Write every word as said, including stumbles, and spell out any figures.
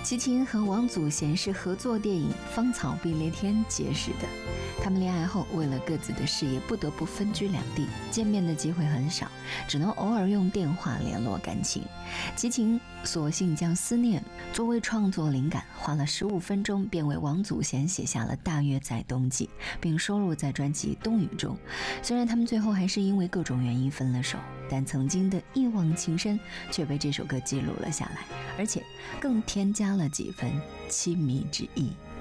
齐秦和王祖贤是合作电影《芳草碧连天》结识的，他们恋爱后为了各自的事业不得不分居两地，见面的机会很少，只能偶尔用电话联络感情。齐秦索性将思念作为创作灵感，花了十五分钟便为王祖贤写下了《大约在冬季》，并收录在专辑《冬雨》中。虽然他们最后还是因为各种原因分了手，但曾经的一往情深却被这首歌记录了下来，而且更添加了几分亲密之意。